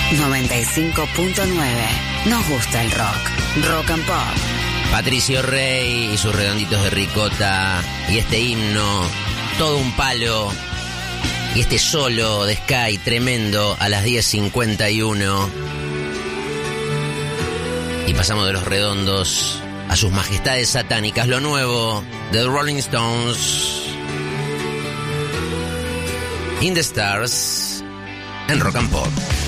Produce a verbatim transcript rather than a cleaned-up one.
noventa y cinco punto nueve. Nos gusta el rock. Rock and Pop. Patricio Rey y sus redonditos de ricota. Y este himno, todo un palo. Y este solo de Sky tremendo a las diez cincuenta y uno. Y pasamos de los redondos a sus majestades satánicas. Lo nuevo de The Rolling Stones. In the Stars. En Rock and Pop.